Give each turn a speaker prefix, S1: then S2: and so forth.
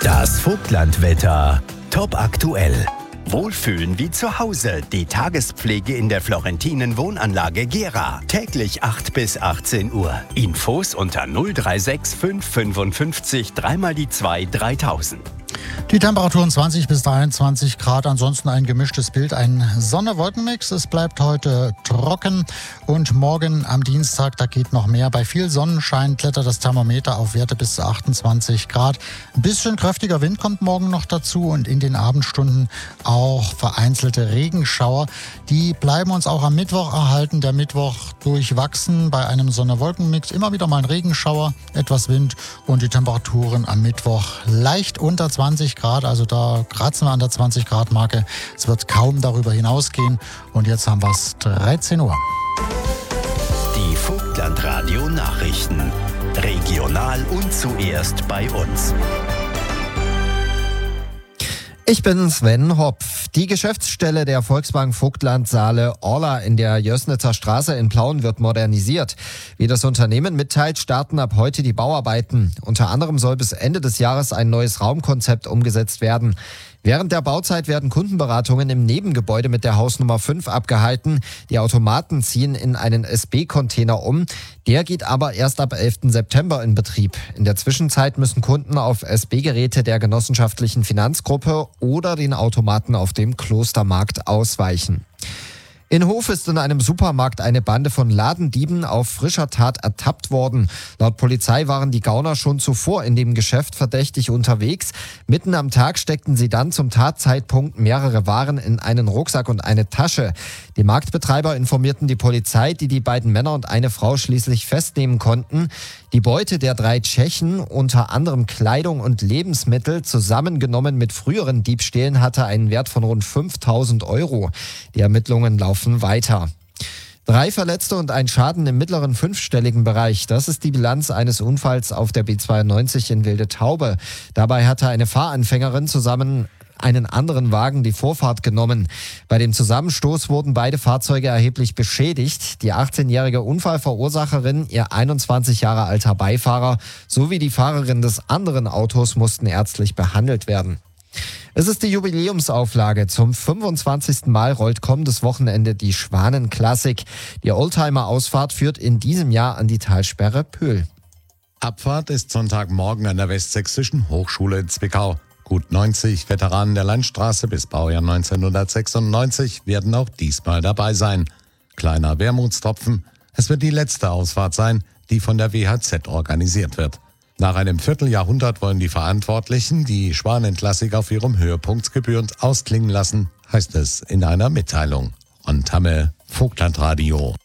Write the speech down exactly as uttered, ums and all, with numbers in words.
S1: Das Vogtlandwetter. Top aktuell. Wohlfühlen wie zu Hause. Die Tagespflege in der Florentinen Wohnanlage Gera. Täglich acht bis achtzehn Uhr. Infos unter null drei sechs fünf fünfundfünfzig drei mal die zwei dreitausend.
S2: Die Temperaturen zwanzig bis dreiundzwanzig Grad, ansonsten ein gemischtes Bild, ein Sonne-Wolken-Mix. Es bleibt heute trocken und morgen am Dienstag, da geht noch mehr. Bei viel Sonnenschein klettert das Thermometer auf Werte bis zu achtundzwanzig Grad. Ein bisschen kräftiger Wind kommt morgen noch dazu und in den Abendstunden auch vereinzelte Regenschauer. Die bleiben uns auch am Mittwoch erhalten. Der Mittwoch durchwachsen bei einem Sonne-Wolken-Mix. Immer wieder mal ein Regenschauer, etwas Wind und die Temperaturen am Mittwoch leicht unter zwanzig Grad, also da kratzen wir an der zwanzig Grad Marke. Es wird kaum darüber hinausgehen. Und jetzt haben wir es dreizehn Uhr.
S1: Die Vogtlandradio Nachrichten. Regional und zuerst bei uns.
S3: Ich bin Sven Hopf. Die Geschäftsstelle der Volksbank Vogtland Saale Orla in der Jößnitzer Straße in Plauen wird modernisiert. Wie das Unternehmen mitteilt, starten ab heute die Bauarbeiten. Unter anderem soll bis Ende des Jahres ein neues Raumkonzept umgesetzt werden. Während der Bauzeit werden Kundenberatungen im Nebengebäude mit der Hausnummer fünf abgehalten. Die Automaten ziehen in einen S B-Container um. Der geht aber erst ab elften September in Betrieb. In der Zwischenzeit müssen Kunden auf S B-Geräte der genossenschaftlichen Finanzgruppe oder den Automaten auf dem Klostermarkt ausweichen. In Hof ist in einem Supermarkt eine Bande von Ladendieben auf frischer Tat ertappt worden. Laut Polizei waren die Gauner schon zuvor in dem Geschäft verdächtig unterwegs. Mitten am Tag steckten sie dann zum Tatzeitpunkt mehrere Waren in einen Rucksack und eine Tasche. Die Marktbetreiber informierten die Polizei, die die beiden Männer und eine Frau schließlich festnehmen konnten. Die Beute der drei Tschechen, unter anderem Kleidung und Lebensmittel, zusammengenommen mit früheren Diebstählen, hatte einen Wert von rund fünftausend Euro. Die Ermittlungen laufen weiter. Drei Verletzte und ein Schaden im mittleren fünfstelligen Bereich. Das ist die Bilanz eines Unfalls auf der B zweiundneunzig in Wilde Taube. Dabei hatte eine Fahranfängerin zusammen einen anderen Wagen die Vorfahrt genommen. Bei dem Zusammenstoß wurden beide Fahrzeuge erheblich beschädigt. Die achtzehnjährige Unfallverursacherin, ihr einundzwanzig Jahre alter Beifahrer sowie die Fahrerin des anderen Autos mussten ärztlich behandelt werden. Es ist die Jubiläumsauflage. Zum fünfundzwanzigsten Mal rollt kommendes Wochenende die Schwanenklassik. Die Oldtimer-Ausfahrt führt in diesem Jahr an die Talsperre Pöhl.
S4: Abfahrt ist Sonntagmorgen an der Westsächsischen Hochschule in Zwickau. Gut neunzig Veteranen der Landstraße bis Baujahr neunzehnhundertsechsundneunzig werden auch diesmal dabei sein. Kleiner Wermutstropfen, es wird die letzte Ausfahrt sein, die von der W H Z organisiert wird. Nach einem Vierteljahrhundert wollen die Verantwortlichen die Schwanenklassik auf ihrem Höhepunkt gebührend ausklingen lassen, heißt es in einer Mitteilung. Und Tamme, Vogtlandradio.